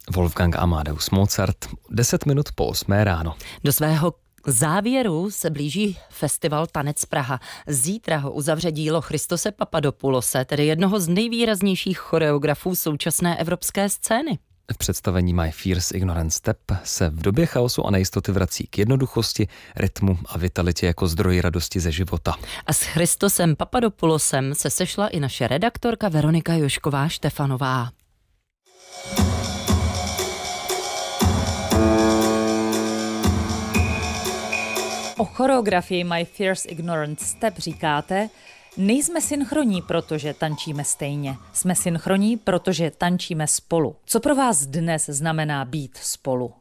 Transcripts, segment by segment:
Wolfgang Amadeus Mozart, 10 minut po 8 ráno. Do svého závěru se blíží festival Tanec Praha. Zítra ho uzavře dílo Christose Papadopoulose, tedy jednoho z nejvýraznějších choreografů současné evropské scény. V představení My Fierce Ignorant Step se v době chaosu a nejistoty vrací k jednoduchosti, rytmu a vitalitě jako zdroji radosti ze života. A s Christosem Papadopoulosem se sešla i naše redaktorka Veronika Jošková-Štefanová. O choreografii My Fierce Ignorant Step říkáte: nejsme synchronní, protože tančíme stejně. Jsme synchronní, protože tančíme spolu. Co pro vás dnes znamená být spolu?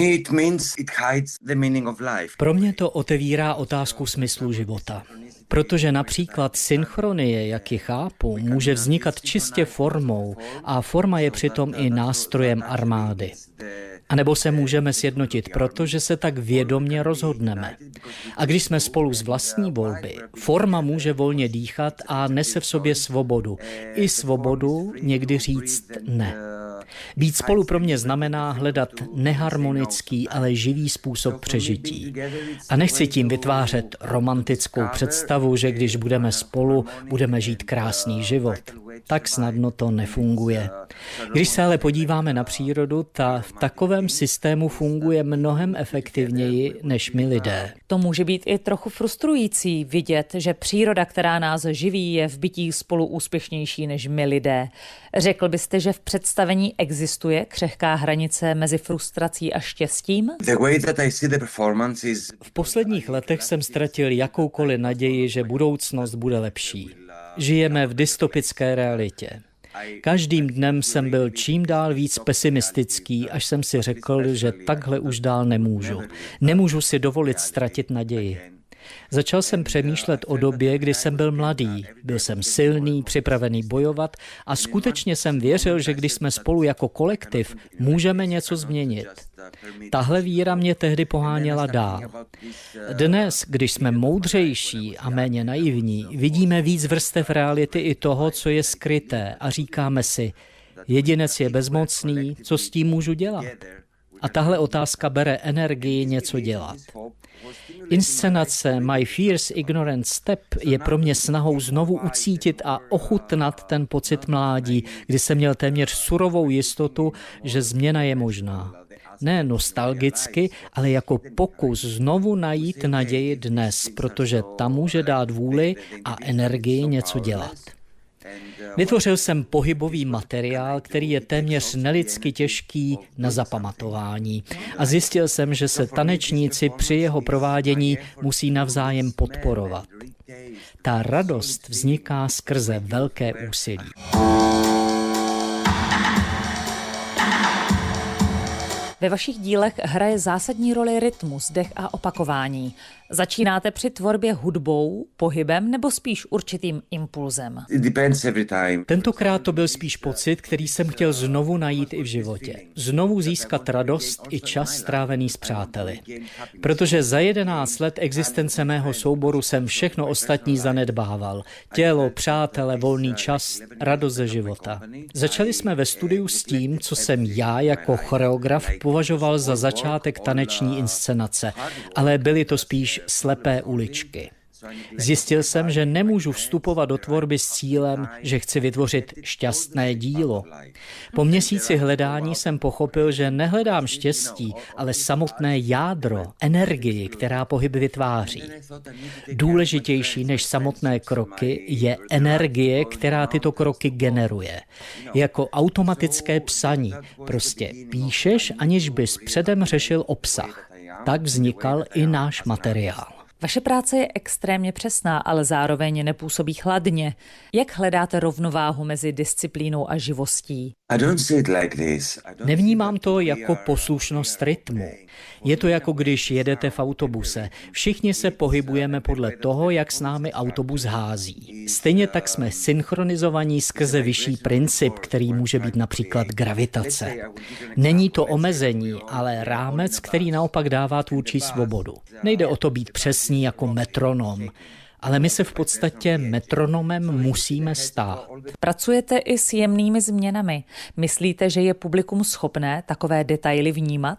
Pro mě to otevírá otázku smyslu života. Protože například synchronie, jak ji chápu, může vznikat čistě formou a forma je přitom i nástrojem armády. A nebo se můžeme sjednotit, protože se tak vědomně rozhodneme. A když jsme spolu z vlastní volby, forma může volně dýchat a nese v sobě svobodu. I svobodu někdy říct ne. Být spolu pro mě znamená hledat neharmonický, ale živý způsob přežití. A nechci tím vytvářet romantickou představu, že když budeme spolu, budeme žít krásný život. Tak snadno to nefunguje. Když se ale podíváme na přírodu, ta v takovém systému funguje mnohem efektivněji než my lidé. To může být i trochu frustrující vidět, že příroda, která nás živí, je v bytí spolu úspěšnější než my lidé. Řekl byste, že v představení existuje křehká hranice mezi frustrací a štěstím? V posledních letech jsem ztratil jakoukoliv naději, že budoucnost bude lepší. Žijeme v dystopické realitě. Každým dnem jsem byl čím dál víc pesimistický, až jsem si řekl, že takhle už dál nemůžu. Nemůžu si dovolit ztratit naději. Začal jsem přemýšlet o době, kdy jsem byl mladý. Byl jsem silný, připravený bojovat a skutečně jsem věřil, že když jsme spolu jako kolektiv, můžeme něco změnit. Tahle víra mě tehdy poháněla dál. Dnes, když jsme moudřejší a méně naivní, vidíme víc vrstev reality i toho, co je skryté a říkáme si, jedinec je bezmocný, co s tím můžu dělat? A tahle otázka bere energii něco dělat. Inscenace My Fierce Ignorant Step je pro mě snahou znovu ucítit a ochutnat ten pocit mládí, kdy jsem měl téměř surovou jistotu, že změna je možná. Ne nostalgicky, ale jako pokus znovu najít naději dnes, protože ta může dát vůli a energii něco dělat. Vytvořil jsem pohybový materiál, který je téměř nelidsky těžký na zapamatování. A zjistil jsem, že se tanečníci při jeho provádění musí navzájem podporovat. Ta radost vzniká skrze velké úsilí. Ve vašich dílech hraje zásadní roli rytmus, dech a opakování. Začínáte při tvorbě hudbou, pohybem nebo spíš určitým impulzem? Tentokrát to byl spíš pocit, který jsem chtěl znovu najít i v životě. Znovu získat radost i čas strávený s přáteli. Protože za 11 let existence mého souboru jsem všechno ostatní zanedbával. Tělo, přátele, volný čas, radost ze života. Začali jsme ve studiu s tím, co jsem já jako choreograf považoval za začátek taneční inscenace, ale byly to spíš slepé uličky. Zjistil jsem, že nemůžu vstupovat do tvorby s cílem, že chci vytvořit šťastné dílo. Po měsíci hledání jsem pochopil, že nehledám štěstí, ale samotné jádro, energii, která pohyb vytváří. Důležitější než samotné kroky je energie, která tyto kroky generuje. Jako automatické psaní. Prostě píšeš, aniž bys předem řešil obsah. Tak vznikal i náš materiál. Vaše práce je extrémně přesná, ale zároveň nepůsobí chladně. Jak hledáte rovnováhu mezi disciplínou a živostí? Nevnímám to jako poslušnost rytmu. Je to jako když jedete v autobuse. Všichni se pohybujeme podle toho, jak s námi autobus hází. Stejně tak jsme synchronizovaní skrze vyšší princip, který může být například gravitace. Není to omezení, ale rámec, který naopak dává tvůrčí svobodu. Nejde o to být přesný jako metronom, ale my se v podstatě metronomem musíme stát. Pracujete i s jemnými změnami. Myslíte, že je publikum schopné takové detaily vnímat?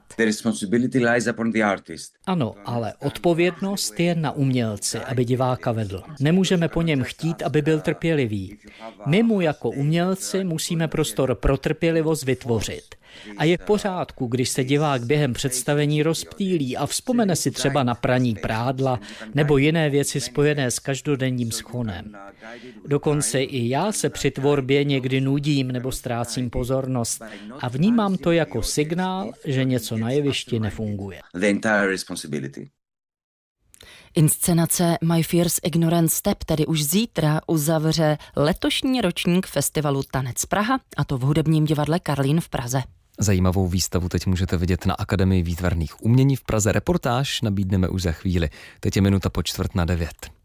Ano, ale odpovědnost je na umělci, aby diváka vedl. Nemůžeme po něm chtít, aby byl trpělivý. My mu jako umělci musíme prostor pro trpělivost vytvořit. A je v pořádku, když se divák během představení rozptýlí a vzpomene si třeba na praní prádla nebo jiné věci spojené s každodenním schonem. Dokonce i já se při tvorbě někdy nudím nebo ztrácím pozornost a vnímám to jako signál, že něco na jevišti nefunguje. Inscenace My Fierce Ignorant Step tedy už zítra uzavře letošní ročník festivalu Tanec Praha, a to v hudebním divadle Karlín v Praze. Zajímavou výstavu teď můžete vidět na Akademii výtvarných umění v Praze. Reportáž nabídneme už za chvíli. Teď je 8:45.